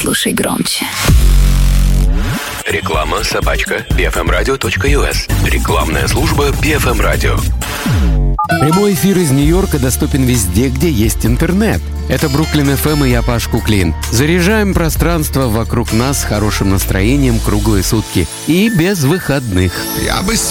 слушай громче. Реклама @bfmradio.us. Рекламная служба BFM Radio. Прямой эфир из Нью-Йорка доступен везде, где есть интернет. Это Бруклин ФМ и я, Паш Куклин. Заряжаем пространство вокруг нас хорошим настроением круглые сутки и без выходных. Я бы